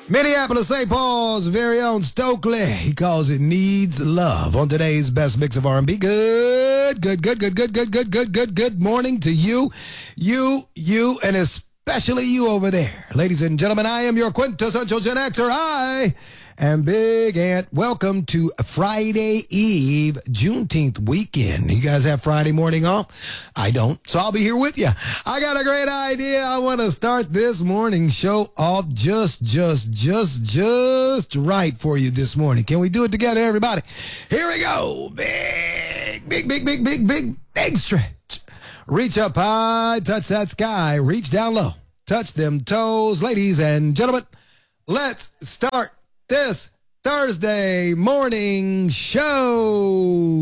Minneapolis, St. Paul's very own Stokely. He calls it Needs Love on today's best mix of R&B. Good morning to you, and especially you over there. Ladies and gentlemen, I am your quintessential Gen Xer. I am Big Ant. Welcome to Friday Eve, Juneteenth weekend. You guys have Friday morning off? I don't, so I'll be here with you. I got a great idea. I want to start this morning show off just right for you this morning. Can we do it together, everybody? Here we go. Big stretch. Reach up high, touch that sky, reach down low, touch them toes. Ladies and gentlemen, let's start this Thursday morning show.